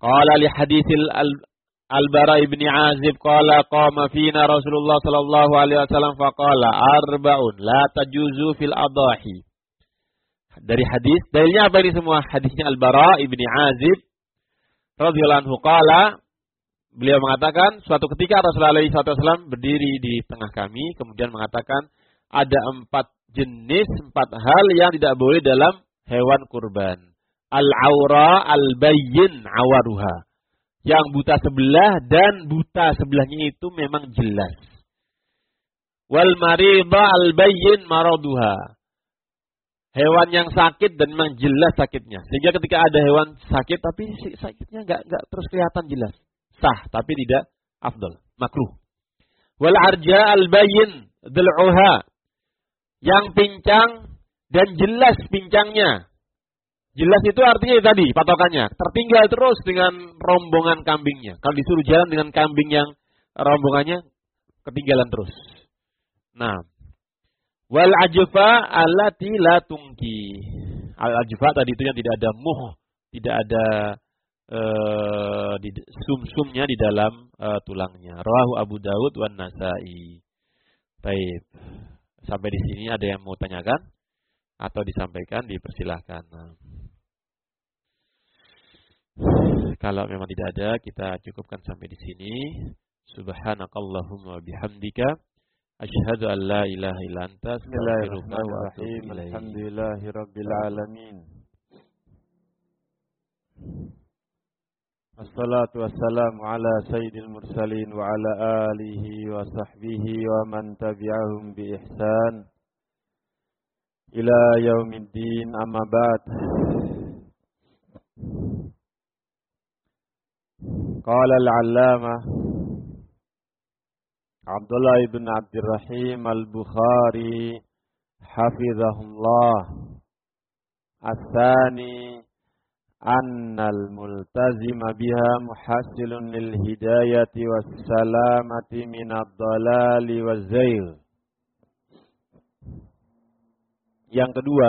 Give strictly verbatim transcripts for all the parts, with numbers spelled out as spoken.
Qala li haditsil Al-Bara ibn Azib qala qama fina Rasulullah sallallahu alaihi wasallam faqala arba'un la tajuzu fil adahi. Dari hadis, dalilnya apa ini semua? Hadisnya Al-Bara ibn Azib radhiyallahu anhu qala, beliau mengatakan suatu ketika Rasulullah sallallahu alaihi wasallam berdiri di tengah kami kemudian mengatakan ada empat jenis, empat hal yang tidak boleh dalam hewan kurban. Al-aura al-bayyin awaruha. Yang buta sebelah dan buta sebelahnya itu memang jelas. Wal marida al-bayyin maraduha. Hewan yang sakit dan memang jelas sakitnya. Sehingga ketika ada hewan sakit tapi sakitnya enggak enggak terus kelihatan jelas. Sah tapi tidak afdal, makruh. Wal arja al-bayyin dhul'uha. Yang pincang dan jelas pincangnya. Jelas itu artinya tadi patokannya tertinggal terus dengan rombongan kambingnya. Kalau disuruh jalan dengan kambing yang rombongannya ketinggalan terus. Nah, wal ajfa allati la tungki. Al ajfa tadi itu yang tidak ada muh, tidak ada uh, di sum-sumnya di dalam uh, tulangnya. Rawahu Abu Dawud wan Nasa'i. Baik. Sampai di sini ada yang mau tanyakan atau disampaikan, dipersilahkan. Nah. Kalau memang tidak ada, kita cukupkan sampai di sini. Subhanakallahumma bihamdika asyhadu an la ilaha illa anta astaghfiruka wa atubu ilaik. Alhamdulillahirabbil alamin. Wassalatu wassalamu ala sayyidil mursalin wa ala alihi wa sahbihi wa man tabi'ahum bi ihsan ila yaumiddin, amma ba'd. Qala al-'allamah Abdullah ibn Abdurrahim al-Bukhari hafizahullah, as-sani annal multazima biha muhassilun lil hidayati was salamati minad dhalali waz zail. Yang kedua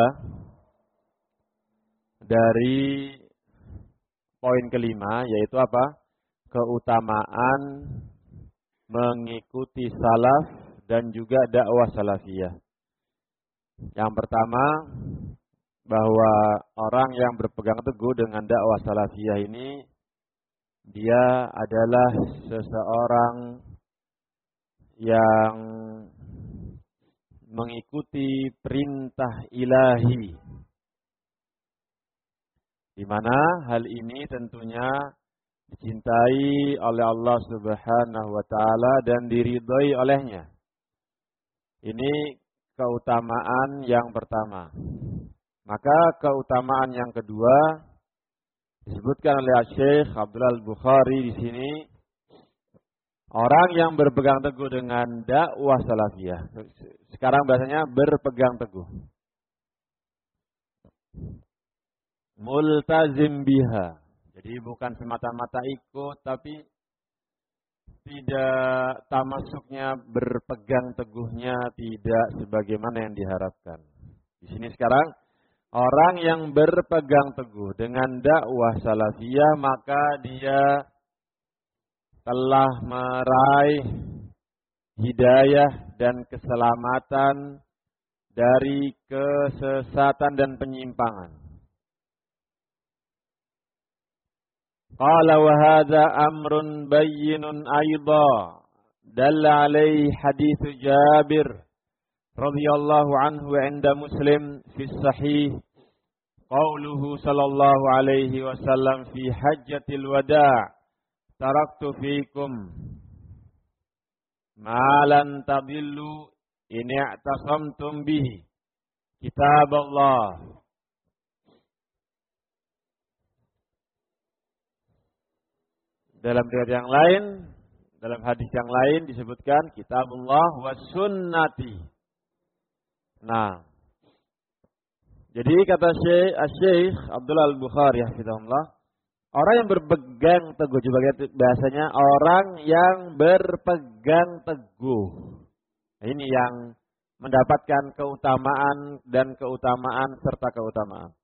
dari poin kelima yaitu apa? Keutamaan mengikuti salaf dan juga dakwah salafiyah. Yang pertama, bahwa orang yang berpegang teguh dengan dakwah salafiyah ini dia adalah seseorang yang mengikuti perintah ilahi, di mana hal ini tentunya dicintai oleh Allah Subhanahu wa taala dan diridhai olehnya. Ini keutamaan yang pertama. Maka keutamaan yang kedua disebutkan oleh Syekh Abdullah Al-Bukhari di sini, orang yang berpegang teguh dengan dakwah salafiyah. Sekarang bahasanya berpegang teguh. Multazim biha. Jadi bukan semata-mata ikut, tapi tidak tamasuknya, berpegang teguhnya tidak sebagaimana yang diharapkan. Di sini sekarang orang yang berpegang teguh dengan dakwah salafiyah, maka dia telah meraih hidayah dan keselamatan dari kesesatan dan penyimpangan. Qala wa hadza amrun bayyinun aidha dalla alaihi hadits Jabir radhiyallahu anhu 'inda Muslim fi sahih qauluhu sallallahu alaihi wasallam fi hajjatil wada' taraktu fikum ma lan tadillu in i'tasamtum bihi kitaballah. Dalam riwayat yang lain, dalam hadis yang lain disebutkan kitabullah wa sunnati. Nah, jadi kata Syekh Syekh Abdullah Al-Bukhari hafizahullah, orang yang berpegang teguh, juga bahasanya orang yang berpegang teguh. Nah, ini yang mendapatkan keutamaan dan keutamaan serta keutamaan.